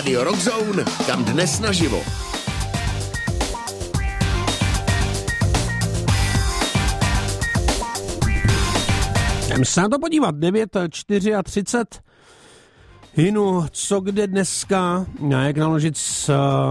Rádio Rockzone, kam dnes naživo. Jdem se na to podívat, 9:34. Hinu, co kde dneska, jak naložit s...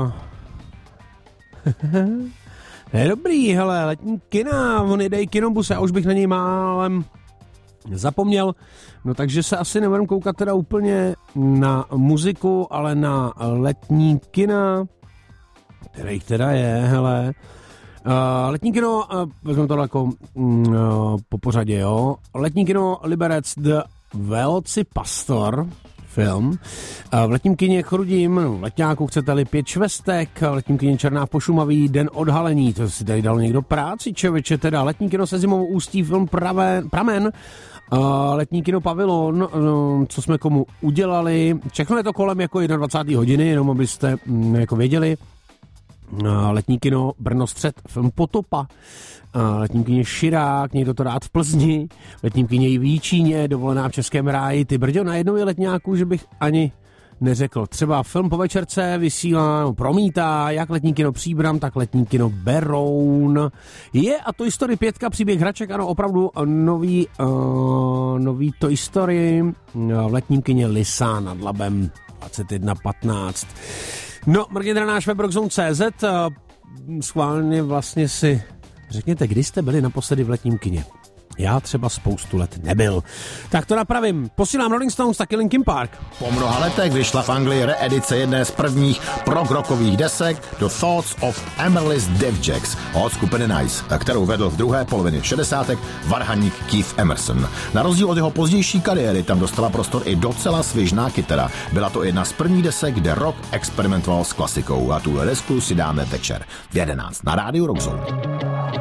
Je dobrý, hele, letní kina, on jede i kinobus, já už bych na něj málem zapomněl, no takže se asi nebudem koukat teda úplně na muziku, ale na letní kina, kterých teda je, hele. Letní kino, vezmeme to jako po pořadě, jo. Letní kino Liberec The Velcí pastor film. V letním kině Chrudím, v letňáku chcete-li 5 švestek, v letním kině Černá v Pošumavý, Den odhalení, to si tady dal někdo práci, čověče, teda letní kino se zimou Ústí, film Pramen, letní kino Pavilon, co jsme komu udělali, všechno je to kolem jako 21. hodiny, jenom abyste jako věděli. Letní kino Brno Střed, film Potopa, letním kině Širák, někdo to rád v Plzni, letním kině i v Jíčíně, Dovolená v Českém ráji, ty brďo, najednou je letňáků, že bych ani neřekl. Třeba film Po večerce vysílá, promítá jak letní kino Příbram, tak letní kino Beroun. Je a Toy Story 5, příběh hraček, ano, opravdu nový Toy Story v letním kině Lysá nad Labem 21:15. No, mrkněte na náš web rockzone.cz, schválně vlastně si řekněte, kdy jste byli naposledy v letním kině. Já třeba spoustu let nebyl. Tak to napravím. Posílám Rolling Stones, taky Linkin Park. Po mnoha letech vyšla v Anglii reedice jedné z prvních prog-rockových desek The Thoughts of Emily's Dave Jacks od skupiny Nice, kterou vedl v druhé polovině 60. varhaník Keith Emerson. Na rozdíl od jeho pozdější kariéry tam dostala prostor i docela svěžná kytara. Byla to jedna z prvních desek, kde rock experimentoval s klasikou a tuhle desku si dáme večer v 11 na Rádiu Rockzone.